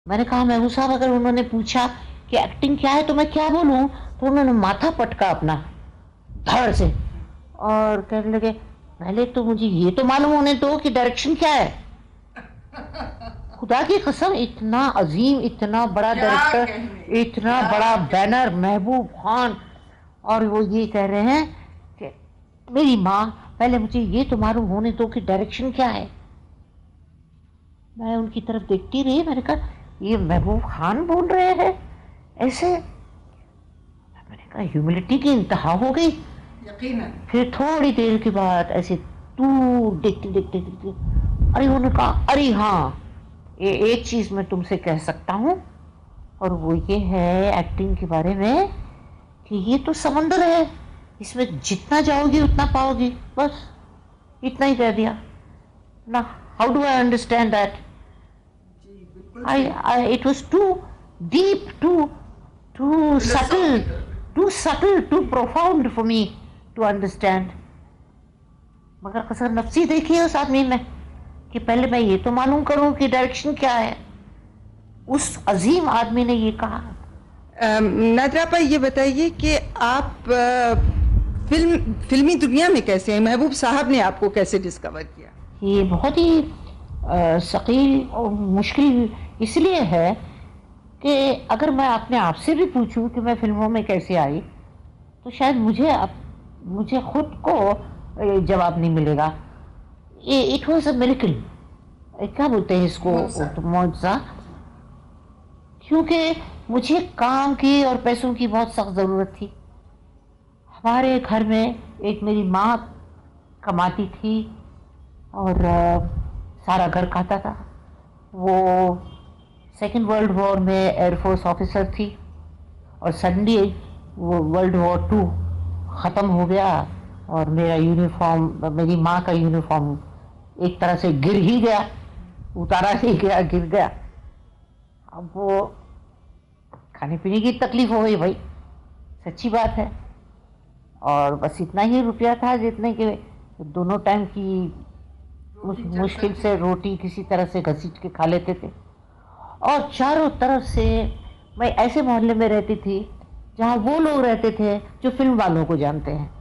मैंने कहा महबूब साहब अगर उन्होंने पूछा कि एक्टिंग क्या है तो मैं क्या बोलूं, तो उन्होंने माथा पटका अपना धड़ से और कहने लगे पहले तो मुझे ये तो मालूम होने दो कि डायरेक्शन क्या है। खुदा की कसम इतना अजीम, इतना बड़ा डायरेक्टर, इतना बड़ा बैनर महबूब खान, और वो ये कह रहे हैं कि मेरी माँ पहले मुझे ये तो मालूम होने दो कि डायरेक्शन क्या है। मैं उनकी तरफ देखती रही, मैंने कहा ये महबूब खान बोल रहे हैं ऐसे। मैंने कहा ह्यूमिलिटी की इंतहा हो गई यकीनन। फिर थोड़ी देर के बाद ऐसे दूर देखते देखते देखते अरे उन्होंने कहा अरे हाँ ये एक चीज मैं तुमसे कह सकता हूँ, और वो ये है एक्टिंग के बारे में कि ये तो समंदर है, इसमें जितना जाओगी उतना पाओगी, बस इतना ही कह दिया ना। How do I understand that? It was too deep, too subtle, too profound for me to understand. मगर कसर नफ्सी देखी है उस आदमी में कि पहले मैं ये तो मालूम करूं कि डायरेक्शन क्या है। उस अजीम आदमी ने ये कहा। नादरा आपा ये बताइए कि आप फिल्मी दुनिया में कैसे हैं? महबूब साहब ने आपको कैसे डिस्कवर किया? ये बहुत ही सकील और मुश्किल इसलिए है कि अगर मैं अपने आप से भी पूछूं कि मैं फिल्मों में कैसे आई तो शायद मुझे खुद को जवाब नहीं मिलेगा। इट वॉज अ मिरेकल, क्या बोलते हैं इसको, मौजज़ा। क्योंकि मुझे काम की और पैसों की बहुत सख्त ज़रूरत थी। हमारे घर में एक मेरी माँ कमाती थी और सारा घर खाता था। वो सेकेंड वर्ल्ड वॉर में एयरफोर्स ऑफिसर थी और सडनली वो वर्ल्ड वॉर 2 ख़त्म हो गया और मेरा यूनिफॉर्म, मेरी माँ का यूनिफॉर्म एक तरह से गिर ही गया, उतारा ही गया, गिर गया। अब वो खाने पीने की तकलीफ हो गई भाई, सच्ची बात है। और बस इतना ही रुपया था जितने के दोनों टाइम की मुश्किल से रोटी किसी तरह से घसीट के खा लेते थे। और चारों तरफ से मैं ऐसे मोहल्ले में रहती थी जहाँ वो लोग रहते थे जो फिल्म वालों को जानते हैं,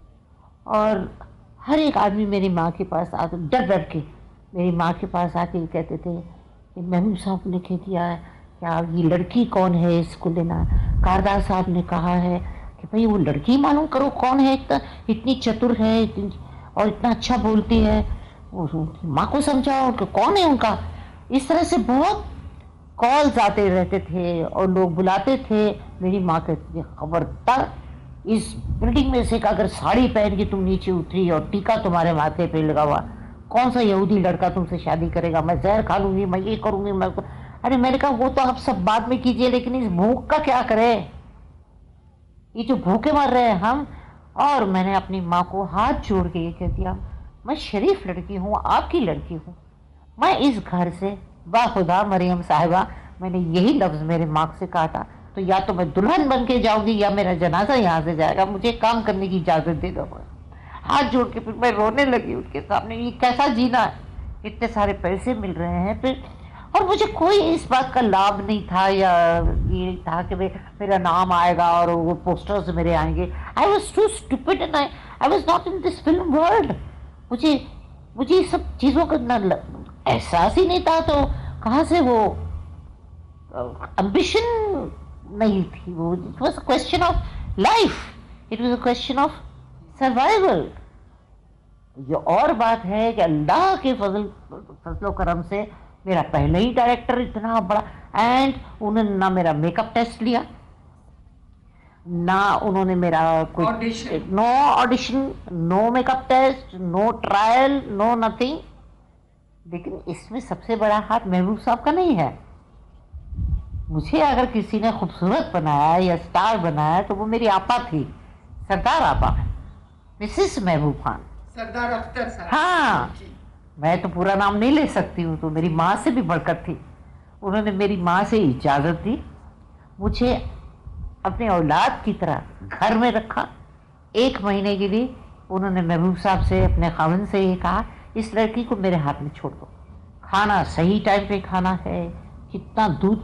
और हर एक आदमी मेरी माँ के पास आकर डर डर के मेरी माँ के पास आके कहते थे कि महबूब साहब ने कह दिया है क्या ये लड़की कौन है, इसको लेना। कारदार साहब ने कहा है कि भाई वो लड़की मालूम करो कौन है, इतनी चतुर है और इतना अच्छा बोलती है, माँ को समझाओ कि कौन है उनका। इस तरह से बहुत कॉल्स आते रहते थे और लोग बुलाते थे। मेरी माँ कहती थी खबरदार इस बिल्डिंग में से अगर साड़ी पहन के तुम नीचे उतरी और टीका तुम्हारे माथे पे लगा हुआ, कौन सा यहूदी लड़का तुमसे शादी करेगा, मैं जहर खा लूंगी, मैं ये करूंगी, मैं। अरे मैंने कहा वो तो आप सब बाद में कीजिए, लेकिन इस भूख का क्या करें, ये जो भूखे मर रहे हैं हम। और मैंने अपनी माँ को हाथ जोड़ के ये कह दिया मैं शरीफ लड़की हूँ, आपकी लड़की हूँ, मैं इस घर से बाखुदा मरियम साहिबा, मैंने यही लफ्ज़ मेरे माँ से कहा था, तो या तो मैं दुल्हन बन के जाऊंगी या मेरा जनाजा यहाँ से जाएगा, मुझे काम करने की इजाज़त दे दो। हाथ जोड़ के फिर मैं रोने लगी उनके सामने। ये कैसा जीना है, इतने सारे पैसे मिल रहे हैं फिर, और मुझे कोई इस बात का लाभ नहीं था या ये था कि मेरा नाम आएगा और वो पोस्टर्स मेरे आएंगे। I was to stupid and I was not in this film world. मुझे ये सब चीज़ों का एहसास ही नहीं था, तो कहाँ से वो एम्बिशन नहीं थी। वो it was a question of life, it was a question of survival. ये और बात है कि अल्लाह के फजलो करम से मेरा पहले ही डायरेक्टर इतना बड़ा, एंड उन्होंने ना मेरा मेकअप टेस्ट लिया, ना उन्होंने मेरा कोई no audition, no makeup test, no trial, no nothing. लेकिन इसमें सबसे बड़ा हाथ महबूब साहब का नहीं है। मुझे अगर किसी ने खूबसूरत बनाया या स्टार बनाया तो वो मेरी आपा थी, सरदार आपा, मिसेस महबूब खान, सरदार अख्तर साहब। हाँ, मैं तो पूरा नाम नहीं ले सकती हूँ, तो मेरी माँ से भी बढ़कर थी। उन्होंने मेरी माँ से इजाज़त दी, मुझे अपने औलाद की तरह घर में रखा। 1 महीने के लिए उन्होंने महबूब साहब से, अपने खाविंद से ये कहा इस लड़की को मेरे हाथ में छोड़ दो, खाना सही टाइम पे खाना है, कितना दूध